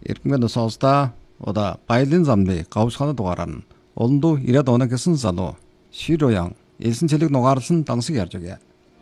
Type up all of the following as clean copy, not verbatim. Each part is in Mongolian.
Иргэнгээ сонсда ода баялын замны гавшханы дугааран олонду ирээд оноо гэсэн залуу Широян элсэн цэлэг нугаарлан дансыг ярьж өгье.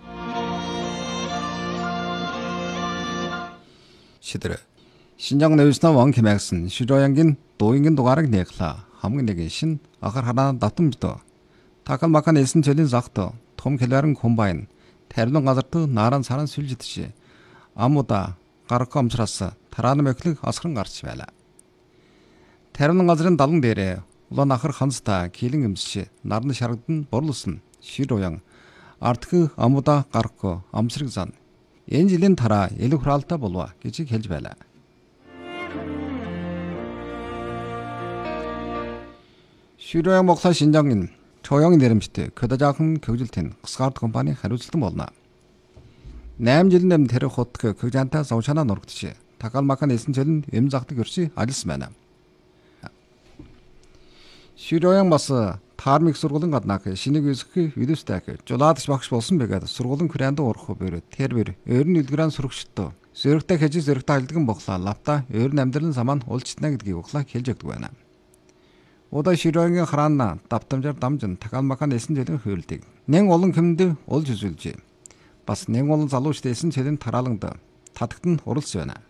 Шидэр Шинжаан нэвснэ ван кемэгсэн Широянгийн дуингийн дугаарыг нэглэ хамгийн нэг шин ахар хараа татам битөө. Такал макан элсэн цэлийн загт том хэлэрэн комбайн тарилан газарт нааран саран сүлжидши амуда гарах амсраас тарааны мэхлэг асгаран гарч байла. Тарилан газрын далан дээрээ улаан ахар ханцтай килэн эмсши нарны шарагдан борлуулсан Широян артх амуда гарах амсрыг зан энэ жилийн тараа элэг хураалтай болов гэж хэлж байла. Широян Монгол Шинжаангийн 초영 내림시대 көдөжаахан көжилтэн гысгард компани хариуцлагдан болно. 8 жилийн өмнө тэр хотг көжантай савчанаа нургдчих. Такал макан элсэн цэлэн эм загтыг өрши ажилласан байна. Широян бас таармик сургуулийн гаднах шинийг үсэх видеостай жулаадч багш болсон байгаад сургуулийн күрэнд урах бэр тэр бэр өөрн үлгэрэн сурагчдоо зөрөгтэй хэж зөрөгтэй ажилдган боглоо лавта өөрн амьдралын саман уулчтна гэдгийг углаа хэлж өгдөг байна. Ода Широянгийн хараана давтамжаар дамжин такал макан элсэн цэлэн хөөлдөг. Нэн олон хэмнэд олж үзүүлжээ. Бас нэн олон залуучд элсэн цэлэн тарааланд татагт нь уралсан байна.